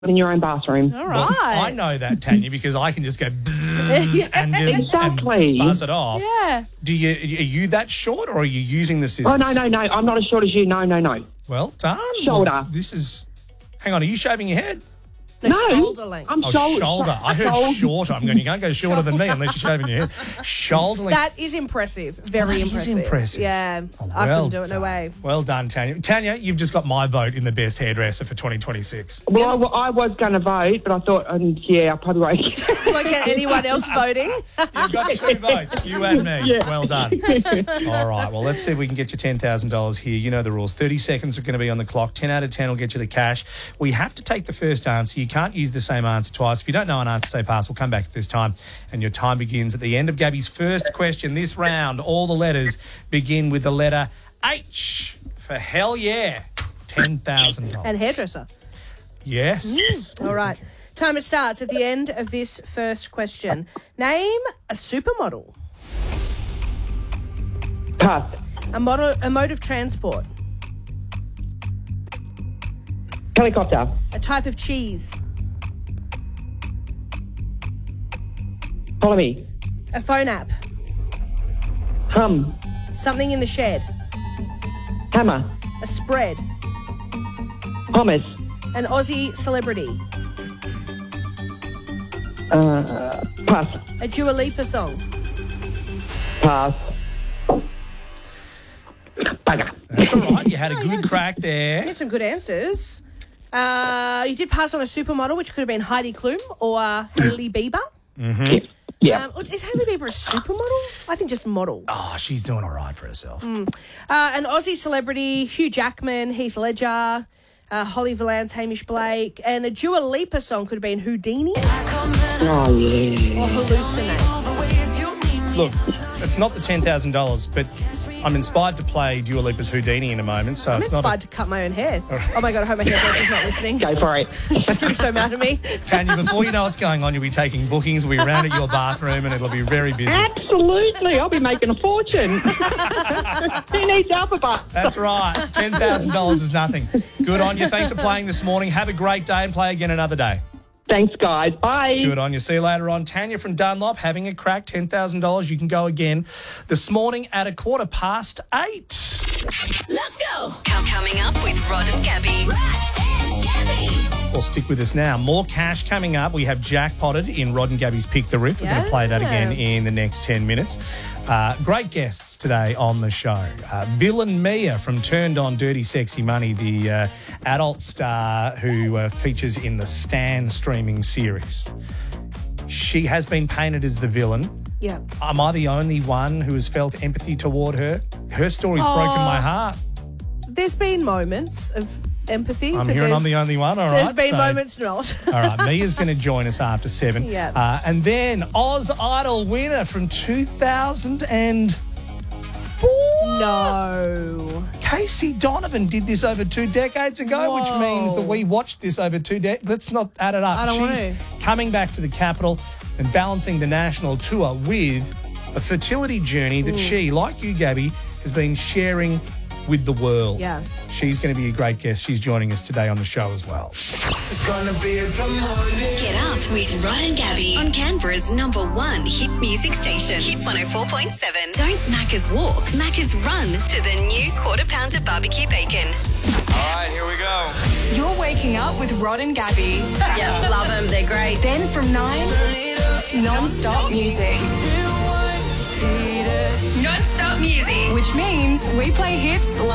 in your own bathroom. All Well, right. I know that, Tanya, because I can just go bzzz and just Exactly. and buzz it off. Yeah. Are you that short, or are you using the scissors? Oh, no. I'm not as short as you. No. Well done. Shoulder. Well, this is... Hang on, are you shaving your head? No, No. shoulder length. I'm Shoulder. I heard shorter. I'm going, you can't go shorter than me unless you're shaving your head. Shoulder length. That is impressive. Very That is impressive. impressive. Yeah. Oh, I well couldn't do it, no done. way. Well done, Tanya. Tanya, you've just got my vote in the best hairdresser for 2026. Well, I was going to vote, but I thought, I probably won't. You won't get anyone else voting. You've got 2 votes, you and me. Yeah. Well done. All right, well, let's see if we can get you $10,000 here. You know the rules. 30 seconds are going to be on the clock. 10 out of 10 will get you the cash. We have to take the first answer. You can't use the same answer twice. If you don't know an answer, say pass. We'll come back at this time. And your time begins at the end of Gabby's first question. This round, all the letters begin with the letter H for hell yeah. $10,000. And hairdresser. Yes. All right. Timer starts at the end of this first question. Name a supermodel. Pass. A mode of transport. Helicopter. A type of cheese. Follow me. A phone app. Hum. Something in the shed. Hammer. A spread. Hummus. An Aussie celebrity. Pass. A Dua Lipa song. Pass. Bugger. That's all right. You had a good crack there. Get some good answers. You did pass on a supermodel, which could have been Heidi Klum or Hailey Bieber. Yeah. Is Hailey Bieber a supermodel? I think just model. Oh, she's doing all right for herself. An Aussie celebrity, Hugh Jackman, Heath Ledger, Holly Valance, Hamish Blake, and a Dua Lipa song could have been Houdini Oh, yeah. or Hallucinate. Look, it's not the $10,000, but I'm inspired to play Dua Lipa's Houdini in a moment. So I'm it's not. inspired to cut my own hair. Oh my God, I hope my hairdresser's not listening. Go for it. She's going to be so mad at me. Tanya, before you know what's going on, you'll be taking bookings. We'll be around at your bathroom, and it'll be very busy. Absolutely. I'll be making a fortune. Who needs alpha bucks? That's right. $10,000 is nothing. Good on you. Thanks for playing this morning. Have a great day and play again another day. Thanks, guys. Bye. Good on you. See you later on. Tanya from Dunlop having a crack. $10,000. You can go again this morning at 8:15. Let's go. Coming up with Rod and Gabby. Well, stick with us now. More cash coming up. We have jackpotted in Rod and Gabby's Pick the Riff. We're going to play that again in the next 10 minutes. Great guests today on the show. Villain Mia from Turned On Dirty Sexy Money, the adult star who features in the Stan streaming series. She has been painted as the villain. Yeah. Am I the only one who has felt empathy toward her? Her story's broken my heart. There's been moments of empathy. I'm but hearing I'm there's- the only one. All right. There's been so- moments not. All right, Mia's going to join us after 7. Yeah. And then Oz Idol winner from 2004. No. Casey Donovan did this over 2 decades ago, which Whoa. means that we watched this over 2 decades. Let's not add it up. I don't want She's to. coming back to the capital and balancing the national tour with a fertility journey that she, like you, Gabby, has been sharing with the world. Yeah. She's going to be a great guest. She's joining us today on the show as well. It's gonna be a good morning. Get up with Rod and Gabby on Canberra's #1 hit music station, Hit 104.7. Don't Macca's walk, Macca's run to the new Quarter Pounder barbecue bacon. All right, here we go. You're waking up with Rod and Gabby. Yeah, love them. They're great. Then from 9, non-stop music. Non-stop music. Which means we play hits